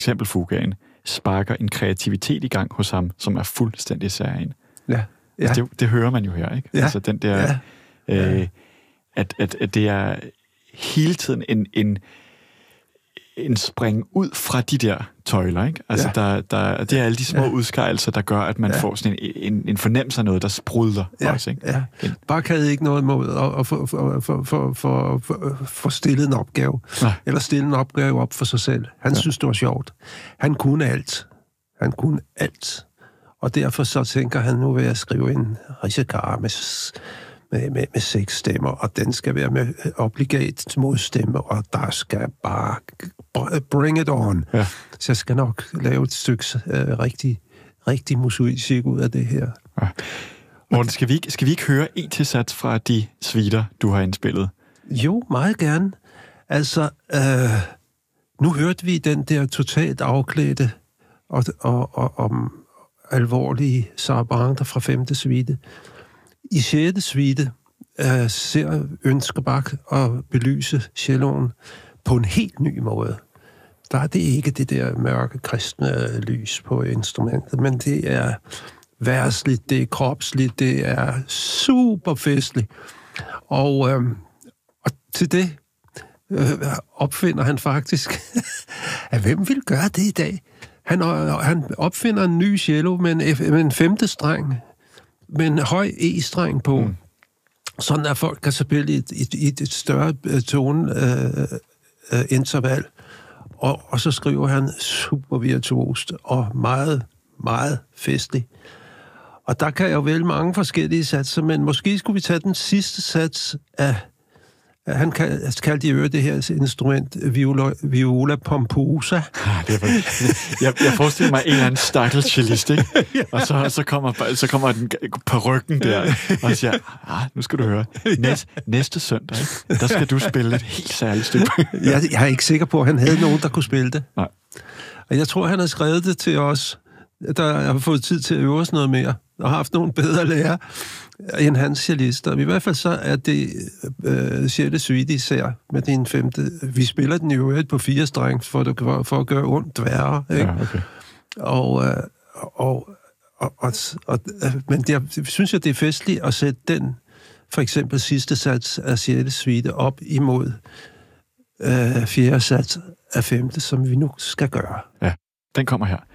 eksempel fugaen, sparker en kreativitet i gang hos ham, som er fuldstændig særlig. Ja. Ja. Altså det hører man jo her, ikke? Ja. Altså den der, at det er hele tiden en spring ud fra de der tøjler, ikke? Altså det er alle de små udskejelser, der gør, at man får sådan en fornemmelse af noget, der sprudler også, ikke? Ja. Bare kan ikke noget mod at få stillet en opgave, eller stille en opgave op for sig selv. Han synes, det var sjovt. Han kunne alt. Og derfor så tænker han, nu vil jeg skrive en risacar med 6 stemmer, og den skal være med obligat modstemme, og der skal bare bring it on. Ja. Så jeg skal nok lave et stykke rigtig musik ud af det her. Ja. Morten, skal vi ikke høre en tilsats fra de suiter, du har indspillet? Jo, meget gerne. Altså, nu hørte vi den der totalt afklædte og alvorlige sarabander fra 5. suite. I 6. suite ser Ønskebak at belyse celloen på en helt ny måde. Der er det ikke det der mørke, kristne lys på instrumentet, men det er værsligt, det er kropsligt, det er super festligt. Og til det opfinder han faktisk, at hvem vil gøre det i dag? Han opfinder en ny cello med en 5. streng, med en høj E-streng på, sådan at folk kan spille i et større tone-interval. Og så skriver han super virtuost og meget, meget festlig. Og der kan jeg jo vælge mange forskellige satser, men måske skulle vi tage den sidste sats af, han kaldte i øvrigt det her instrument viola pomposa. Jeg forestiller mig en eller anden stakkels cellist, ikke? Og så kommer den på ryggen der, og siger, nu skal du høre, næste søndag, ikke? Der skal du spille et helt særligt stykke. Jeg er ikke sikker på, at han havde nogen, der kunne spille det. Nej. Og jeg tror, han har skrevet det til os, der har fået tid til at øve os noget mere, og har haft nogle bedre lærere end hans cellister. I hvert fald så er det 6. suite især med din 5. Vi spiller den jo på 4 streng for at gøre ondt værre. Ikke? Ja, okay. Men jeg synes, at det er festligt at sætte den, for eksempel sidste sats af 6. suite op imod 4. sats af 5., som vi nu skal gøre. Ja, den kommer her.